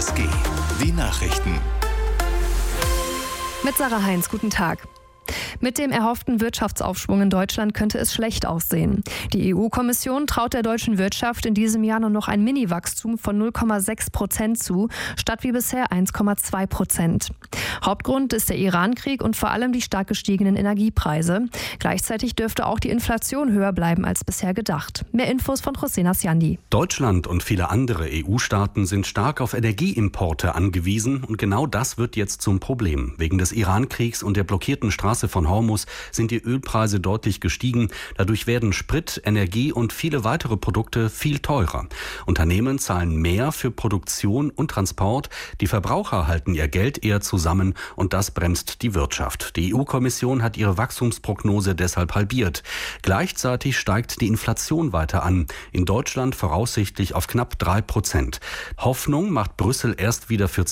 RSG. Die Nachrichten. Mit Sarah Heinz, guten Tag. Mit dem erhofften Wirtschaftsaufschwung in Deutschland könnte es schlecht aussehen. Die EU-Kommission traut der deutschen Wirtschaft in diesem Jahr nur noch ein Mini-Wachstum von 0,6% zu, statt wie bisher 1,2%. Hauptgrund ist der Iran-Krieg und vor allem die stark gestiegenen Energiepreise. Gleichzeitig dürfte auch die Inflation höher bleiben als bisher gedacht. Mehr Infos von José Nasciandi. Deutschland und viele andere EU-Staaten sind stark auf Energieimporte angewiesen und genau das wird jetzt zum Problem. Wegen des Iran-Kriegs und der blockierten Straße von Hormuz sind die Ölpreise deutlich gestiegen. Dadurch werden Sprit, Energie und viele weitere Produkte viel teurer. Unternehmen zahlen mehr für Produktion und Transport. Die Verbraucher halten ihr Geld eher zusammen und das bremst die Wirtschaft. Die EU-Kommission hat ihre Wachstumsprognose deshalb halbiert. Gleichzeitig steigt die Inflation weiter an. In Deutschland voraussichtlich auf knapp 3%. Hoffnung macht Brüssel erst wieder für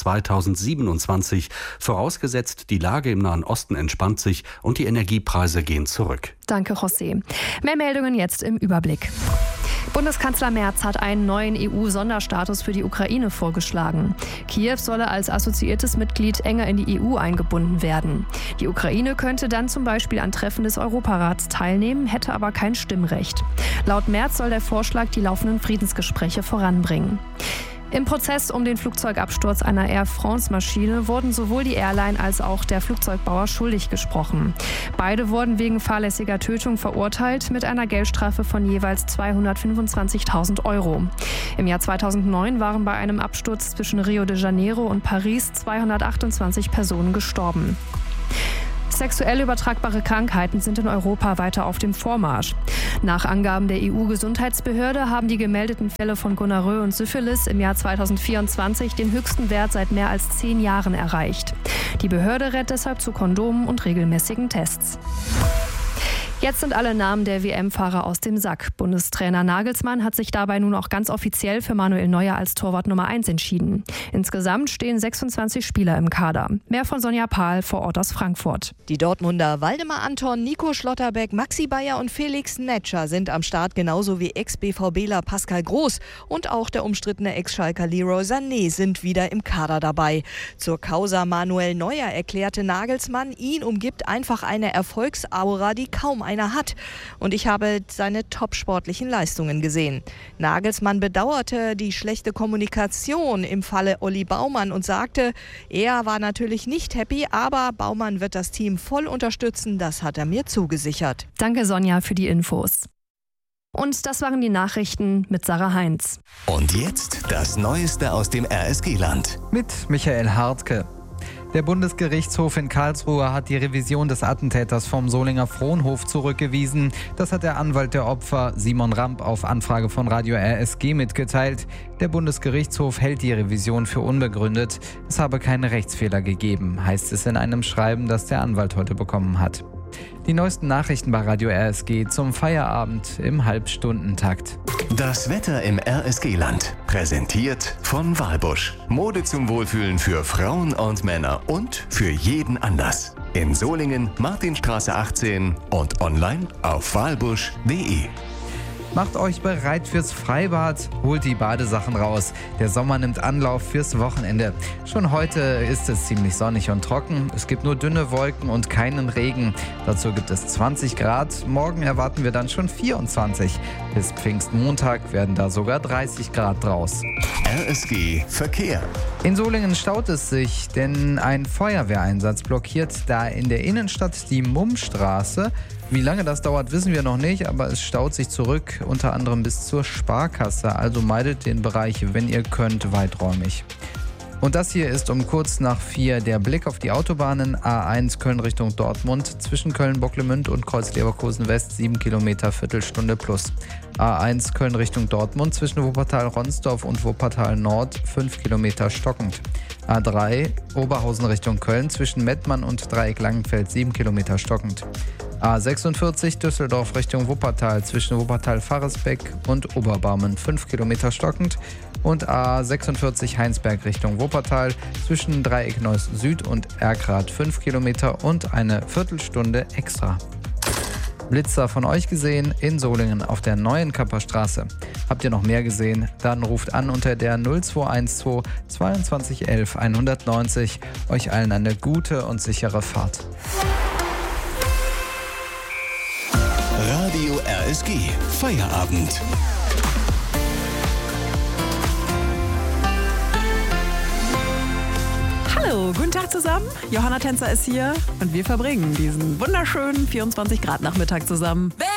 2027, vorausgesetzt die Lage im Nahen Osten entspannt sich und die Energiepreise gehen zurück. Danke, José. Mehr Meldungen jetzt im Überblick. Bundeskanzler Merz hat einen neuen EU-Sonderstatus für die Ukraine vorgeschlagen. Kiew solle als assoziiertes Mitglied enger in die EU eingebunden werden. Die Ukraine könnte dann zum Beispiel an Treffen des Europarats teilnehmen, hätte aber kein Stimmrecht. Laut Merz soll der Vorschlag die laufenden Friedensgespräche voranbringen. Im Prozess um den Flugzeugabsturz einer Air France-Maschine wurden sowohl die Airline als auch der Flugzeugbauer schuldig gesprochen. Beide wurden wegen fahrlässiger Tötung verurteilt mit einer Geldstrafe von jeweils 225.000 €. Im Jahr 2009 waren bei einem Absturz zwischen Rio de Janeiro und Paris 228 Personen gestorben. Sexuell übertragbare Krankheiten sind in Europa weiter auf dem Vormarsch. Nach Angaben der EU-Gesundheitsbehörde haben die gemeldeten Fälle von Gonorrhoe und Syphilis im Jahr 2024 den höchsten Wert seit mehr als 10 Jahren erreicht. Die Behörde rät deshalb zu Kondomen und regelmäßigen Tests. Jetzt sind alle Namen der WM-Fahrer aus dem Sack. Bundestrainer Nagelsmann hat sich dabei nun auch ganz offiziell für Manuel Neuer als Torwart Nummer 1 entschieden. Insgesamt stehen 26 Spieler im Kader. Mehr von Sonja Pahl vor Ort aus Frankfurt. Die Dortmunder Waldemar Anton, Nico Schlotterbeck, Maxi Bayer und Felix Netscher sind am Start, genauso wie Ex-BVBler Pascal Groß und auch der umstrittene Ex-Schalker Leroy Sané sind wieder im Kader dabei. Zur Causa Manuel Neuer erklärte Nagelsmann, ihn umgibt einfach eine Erfolgsaura, die kaum einer hat. Und ich habe seine top-sportlichen Leistungen gesehen. Nagelsmann bedauerte die schlechte Kommunikation im Falle Olli Baumann und sagte, er war natürlich nicht happy, aber Baumann wird das Team voll unterstützen, das hat er mir zugesichert. Danke Sonja für die Infos. Und das waren die Nachrichten mit Sarah Heinz. Und jetzt das Neueste aus dem RSG-Land. Mit Michael Hartke. Der Bundesgerichtshof in Karlsruhe hat die Revision des Attentäters vom Solinger Frohnhof zurückgewiesen. Das hat der Anwalt der Opfer Simon Ramp auf Anfrage von Radio RSG mitgeteilt. Der Bundesgerichtshof hält die Revision für unbegründet. Es habe keine Rechtsfehler gegeben, heißt es in einem Schreiben, das der Anwalt heute bekommen hat. Die neuesten Nachrichten bei Radio RSG zum Feierabend im Halbstundentakt. Das Wetter im RSG-Land. Präsentiert von Walbusch. Mode zum Wohlfühlen für Frauen und Männer und für jeden Anlass. In Solingen, Martinstraße 18 und online auf walbusch.de. Macht euch bereit fürs Freibad, holt die Badesachen raus. Der Sommer nimmt Anlauf fürs Wochenende. Schon heute ist es ziemlich sonnig und trocken. Es gibt nur dünne Wolken und keinen Regen. Dazu gibt es 20 Grad. Morgen erwarten wir dann schon 24. Bis Pfingstmontag werden da sogar 30 Grad draus. RSG Verkehr. In Solingen staut es sich, denn ein Feuerwehreinsatz blockiert da in der Innenstadt die Mummstraße. Wie lange das dauert, wissen wir noch nicht, aber es staut sich zurück, unter anderem bis zur Sparkasse. Also meidet den Bereich, wenn ihr könnt, weiträumig. Und das hier ist um kurz nach 4 der Blick auf die Autobahnen. A1 Köln Richtung Dortmund, zwischen Köln-Bocklemünd und Kreuz-Leverkusen West 7 Kilometer, Viertelstunde plus. A1 Köln Richtung Dortmund, zwischen Wuppertal-Ronsdorf und Wuppertal Nord 5 Kilometer stockend. A3 Oberhausen Richtung Köln, zwischen Mettmann und Dreieck Langenfeld 7 Kilometer stockend. A46 Düsseldorf Richtung Wuppertal, zwischen Wuppertal-Farresbeck und Oberbarmen 5 Kilometer stockend. Und A46 Heinsberg Richtung Wuppertal, zwischen Dreieck Neuss Süd und Erkrath 5 Kilometer und eine Viertelstunde extra. Blitzer von euch gesehen in Solingen auf der neuen Kapperstraße. Habt ihr noch mehr gesehen? Dann ruft an unter der 0212 22 11 190. Euch allen eine gute und sichere Fahrt. Radio RSG. Feierabend. Hallo, guten Tag zusammen. Johanna Tänzer ist hier und wir verbringen diesen wunderschönen 24 Grad Nachmittag zusammen.